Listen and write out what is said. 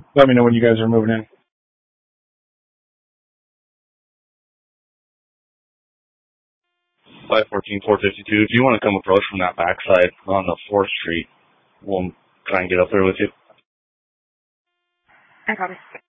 Let me know when you guys are moving in. 514, 452. If you want to come approach from that backside on the 4th Street, we'll try and get up there with you. I copy.